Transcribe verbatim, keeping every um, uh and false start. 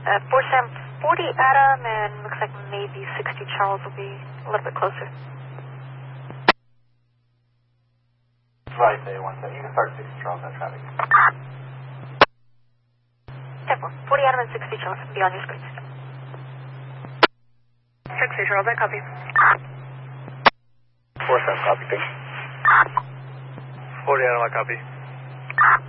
Uh, four Sam, forty Adam, and looks like maybe sixty Charles will be a little bit closer. Right there, one second. You can start sixty Charles, that traffic. ten four, forty Adam and sixty Charles, be on your screen. sixty Charles, I copy. four Sam, copy, thanks. forty Adam, I copy.